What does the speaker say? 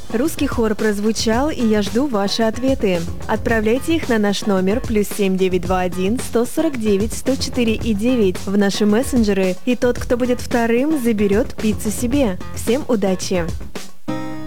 Русский хор прозвучал, и я жду ваши ответы. Отправляйте их на наш номер +7 921 149 104 и 9 в наши мессенджеры, и тот, кто будет вторым, заберет пиццу себе. Всем удачи!